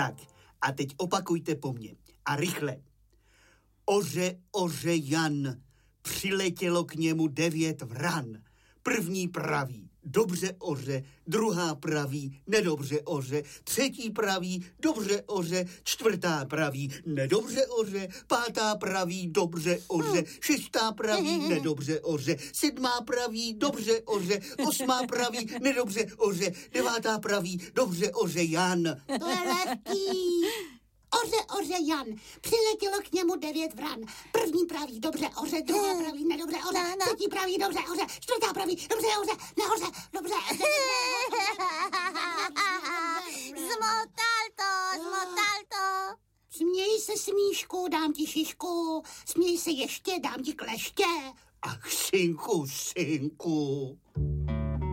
Tak, a teď opakujte po mně. A rychle. Oře, oře Jan, přiletělo k němu 9 vran. První praví, dobře oře, druhá praví, nedobře oře, třetí praví, dobře oře, čtvrtá praví, nedobře oře, pátá praví, dobře oře, šestá praví, nedobře oře, sedmá praví, dobře oře, osmá praví, nedobře oře, devátá praví, dobře oře Jan. To je lehký. Oře, oře Jan, přiletělo k němu 9 vran. První praví dobře oře, druhá praví nedobře oře, třetí praví dobře oře, čtvrtá praví dobře oře, neoře, dobře. Zmotal to. Směj se, smíšku, dám ti šišku, směj se ještě, dám ti kleště. Ach, synku.